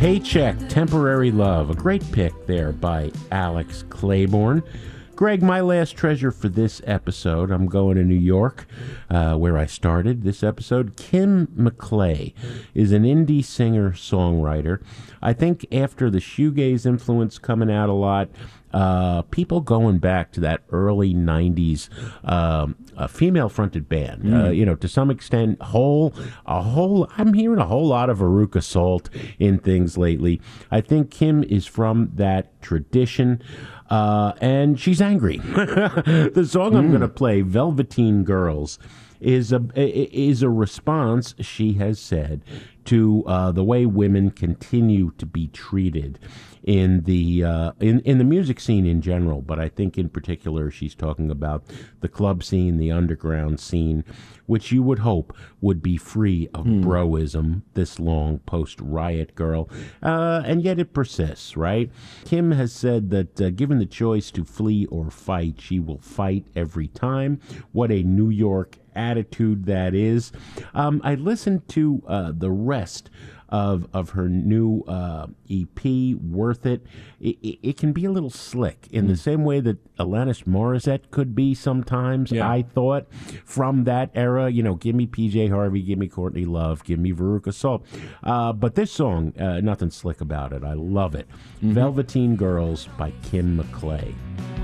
Paycheck, Temporary Love, a great pick there by Alex Claiborne. Greg, my last treasure for this episode, I'm going to New York, where I started this episode. Kim McClay is an indie singer-songwriter. I think after the shoegaze influence coming out a lot, people going back to that early 90s female-fronted band. To some extent, I'm hearing a whole lot of Veruca Salt in things lately. I think Kim is from that tradition. And she's angry. The song I'm going to play, Velveteen Girls, is a response, she has said, to the way women continue to be treated in the music scene in general. But I think in particular she's talking about the club scene, the underground scene, which you would hope would be free of broism this long post-Riot Girl. And yet it persists, right? Kim has said that given the choice to flee or fight, she will fight every time. What a New York attitude that is. I listened to the rest of her new EP, Worth It. It can be a little slick in the same way that Alanis Morissette could be sometimes, I thought, from that era. Give me PJ Harvey, give me Courtney Love, give me Veruca Salt. But this song, nothing slick about it. I love it. Velveteen Girls by Kim McClay.